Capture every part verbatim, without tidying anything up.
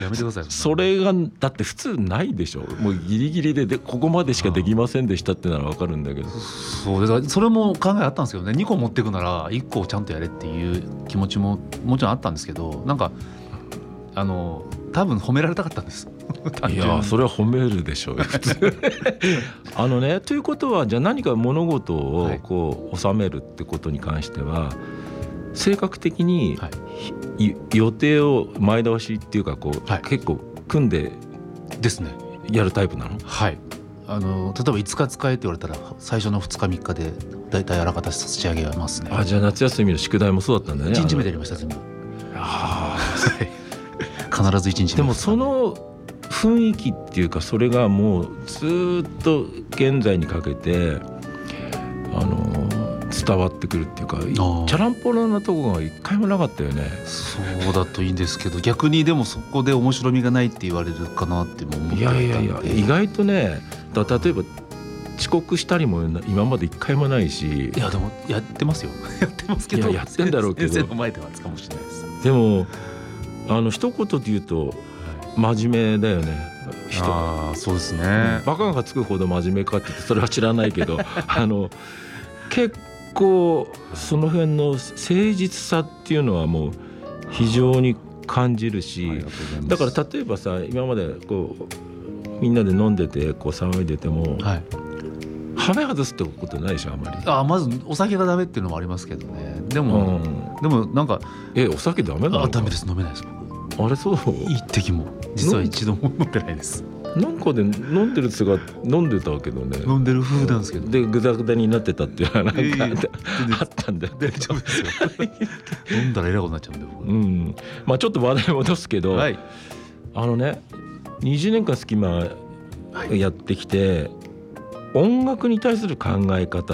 やめてください。 それがだって普通ないでしょ。もうギリギリ で, でここまでしかできませんでしたってなら分かるんだけど、 そうだからそれも考えあったんですけどね。にこ持っていくならいっこをちゃんとやれっていう気持ちももちろんあったんですけど、なんかあの多分褒められたかったんですいやそれは褒めるでしょうよ普通あのねということはじゃあ何か物事をこう収めるってことに関しては性格的に、はい、予定を前倒しっていうかこう、はい、結構組んでですねやるタイプなの？ はい。あの例えばいつか使えって言われたら最初のふつかみっかでだいたいあらかた差し上げますね。 あ、じゃあ夏休みの宿題もそうだったんだね。 いちにちめでやりました全部。あ必ずいちにちめ。 でもその雰囲気っていうかそれがもうずっと現在にかけてあの伝わってくるっていうかチャランポラなとこが一回もなかったよね。 そうだといいんですけど逆にでもそこで面白みがないって言われるかなって思ってたんで。 いやいやいや意外とねだ例えば遅刻したりも今まで一回もないし。 いやでもやってますよやってますけど。 いややってんだろうけど先生の前ではかもしれないです。 でもあの一言で言うと真面目だよね。 あそうですね。 バカがつくほど真面目かって言ってそれは知らないけどあの結構その辺の誠実さっていうのはもう非常に感じるし、だから例えばさ今までこうみんなで飲んでてこう騒いでても、はい、ハメ外すってことないでしょあんまり。 あまずお酒がダメっていうのもありますけどね。でも、うん、でもなんかえお酒ダメなの？ あダメです飲めないです。 あれそう？ 一滴も実は一度も飲んでないです。 なんかで飲んでるつが飲んでたけどね。 飲んでる風なんですけど。 でグダグダになってたっていうのはなんか、えー、あったんだよ。 大丈夫ですよ飲んだらえらいことになっちゃうんで僕、 うん、まあちょっと話題戻すけど、はい、あのねにじゅうねんかんスキマやってきて、はい、音楽に対する考え方って、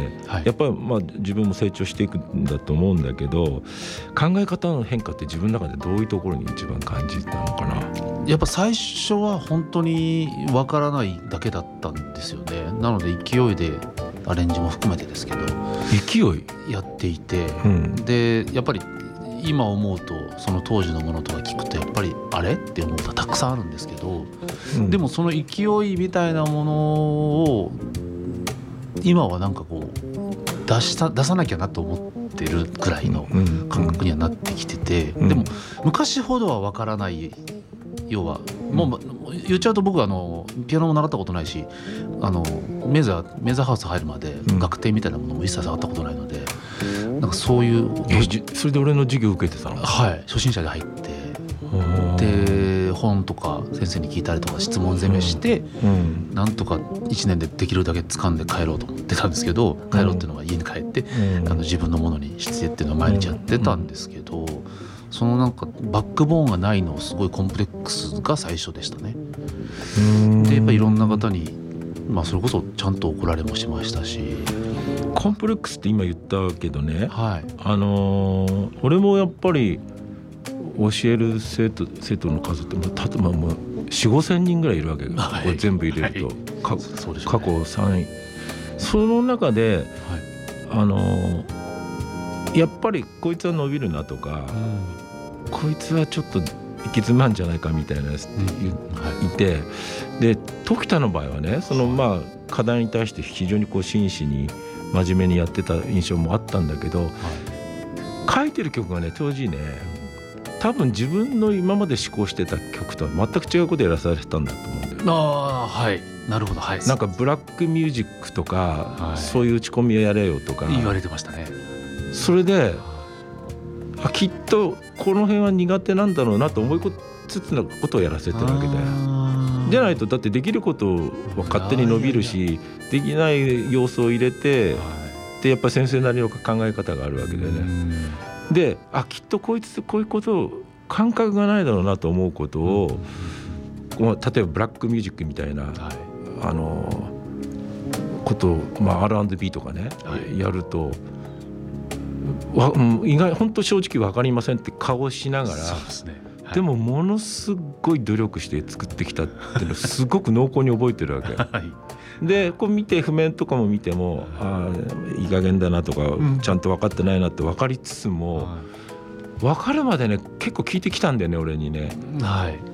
はい、やっぱりまあ自分も成長していくんだと思うんだけど考え方の変化って自分の中でどういうところに一番感じたのかな。 やっぱ最初は本当にわからないだけだったんですよね。なので勢いでアレンジも含めてですけど勢いやっていて、うん、でやっぱり今思うとその当時のものとか聞くとやっぱりあれって思うことはたくさんあるんですけど、うん、でもその勢いみたいなものを今はなんかこう出した出さなきゃなと思ってるくらいの感覚にはなってきてて、うん、でも昔ほどはわからない要はもう言っちゃうと僕はあのピアノも習ったことないしあのメザメザハウス入るまで楽典みたいなものも一切触ったことないので、うん、なんかそういうえそれで俺の授業受けてたの？ はい初心者で入ってで本とか先生に聞いたりとか質問攻めして、うん、なんとかいちねんでできるだけ掴んで帰ろうと思ってたんですけど帰ろうっていうのは家に帰って、うん、あの自分のものにしてっていうのは毎日やってたんですけど、うんそのなんかバックボーンがないのすごいコンプレックスが最初でしたね。でやっぱりいろんな方に、まあ、それこそちゃんと怒られもしましたし。 コンプレックスって今言ったけどね、 はい、 あのー、俺もやっぱり教える生徒、生徒の数って例えばもうよん、ごせんにんぐらいいるわけ、はい、これ全部入れると、はい過, そうでしょうね、過去さんいその中で、はい、あのー、やっぱりこいつは伸びるなとか、うん、こいつはちょっと行き詰まんじゃないかみたいなやつって い,、うんはい、いてで時田の場合はねそのまあ課題に対して非常にこう真摯に真面目にやってた印象もあったんだけど、はい、書いてる曲がね当時ね多分自分の今まで思考してた曲とは全く違うことやらされてたんだと思うんだよね。 あはいなるほど、はい、 なんかブラックミュージックとか、はい、そういう打ち込みをやれよとか言われてましたね。 それであきっとこの辺は苦手なんだろうなと思いつつのことをやらせてるわけだよ。じゃないとだってできることは勝手に伸びるしできない要素を入れて、はい、でやっぱり先生なりの考え方があるわけだよね。であきっとこいつこういうことを感覚がないだろうなと思うことを、例えばブラックミュージックみたいな、はい、あのことを、まあ、アールアンドビー とかね、はい、やるとわ意外本当正直分かりませんって顔しながらそうですね、はい、 でもものすごい努力して作ってきたっていうのをすごく濃厚に覚えてるわけ、はい、でこう見て譜面とかも見てもあいい加減だなとか、うん、ちゃんと分かってないなって分かりつつも、は分かるまでね結構聞いてきたんだよね俺にね、 はい、